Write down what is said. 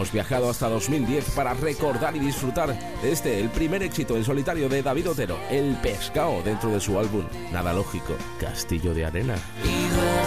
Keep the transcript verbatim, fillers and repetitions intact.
hemos viajado hasta dos mil diez para recordar y disfrutar de este, el primer éxito en solitario de David Otero, El Pescado, dentro de su álbum Nada Lógico, Castillo de Arena.